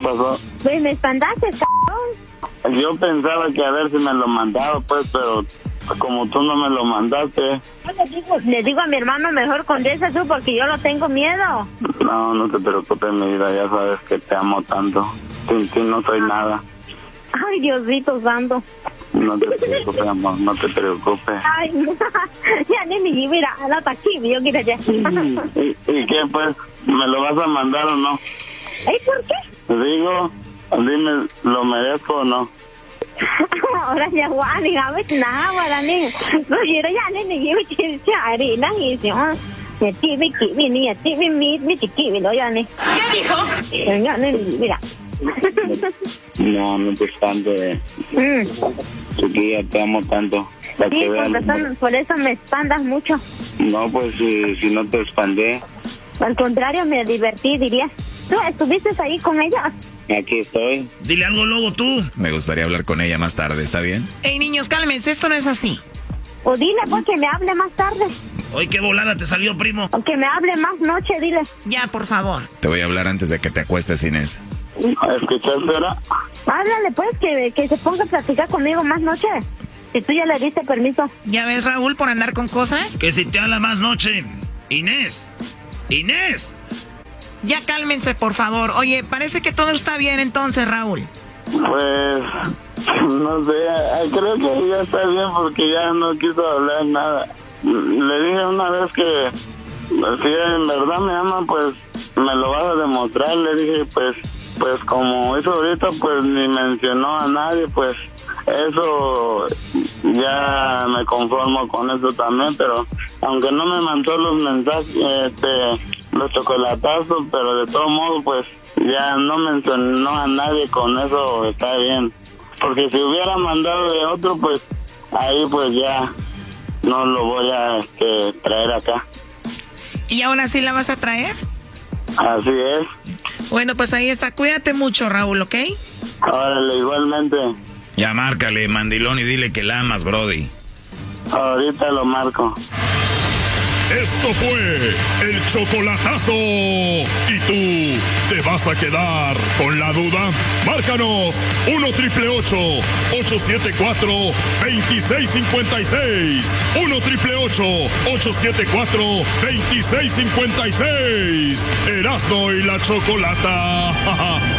pasó? Pues me espantaste, cabrón. Yo pensaba que a ver si me lo mandaba, pues, pero como tú no me lo mandaste. Le digo a mi hermano, mejor contesta tú, porque yo lo tengo miedo. No, no te preocupes, mi vida, ya sabes que te amo tanto. Sin ti no soy nada. Ay, Diosito santo. No te preocupes, amor, no te preocupes. Ay, ya ni me mira, la taquilla, yo quiero ya. ¿Y qué, pues? ¿Me lo vas a mandar o no? ¿Y por qué? Digo, dime, ¿lo merezco o no? Ahora ya guani, a ver, nada, guarani. No, yo ya ni yo quiero na y si ya tiene que venir, ya tiene mi chiqui, no ya ni. ¿Qué dijo? Ya ni mira. No, no te espantes. Chiquilla, te amo tanto. Sí, por eso me espantas mucho. No, pues si no te expandé. Al contrario, me divertí, diría. ¿Tú estuviste ahí con ella? Aquí estoy. Dile algo, Lobo, tú. Me gustaría hablar con ella más tarde, ¿está bien? Ey, niños, cálmense, esto no es así. O dile, pues, que me hable más tarde. Oye, qué volada te salió, primo. O que me hable más noche, dile. Ya, por favor. Te voy a hablar antes de que te acuestes, Inés. ¿Escuchaste ahora? Háblale, pues, que se ponga a platicar conmigo más noche. Si tú ya le diste permiso. ¿Ya ves, Raúl, por andar con cosas? Que si te habla más noche. Inés. Inés. Ya cálmense, por favor. Oye, parece que todo está bien entonces, Raúl. Pues, no sé, creo que ya está bien porque ya no quiso hablar nada. Le dije una vez que si en verdad me ama, pues me lo vas a demostrar. Le dije, pues como hizo ahorita, pues ni mencionó a nadie, pues eso ya me conformo con eso también, pero aunque no me mandó los mensajes, los chocolatazos, pero de todo modo, pues ya no mencionó a nadie, con eso está bien. Porque si hubiera mandado de otro, pues ahí pues ya no lo voy a traer acá. ¿Y ahora sí la vas a traer? Así es. Bueno, pues ahí está. Cuídate mucho, Raúl, ¿ok? Órale, igualmente. Ya márcale, mandilón, y dile que la amas, brody. Ahorita lo marco. Esto fue el chocolatazo. ¿Y tú te vas a quedar con la duda? Márcanos 1-888-874-2656. 1-888-874-2656. Erasmo y la Chocolata.